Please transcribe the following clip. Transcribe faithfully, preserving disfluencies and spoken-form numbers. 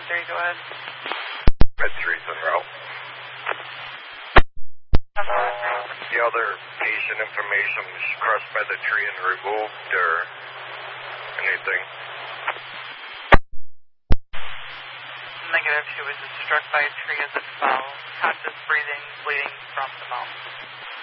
three, go ahead. Med three's en route. The other patient information was crushed by the tree and removed or anything? Negative, she was struck by a tree as it fell. Conscious breathing, bleeding from the mouth.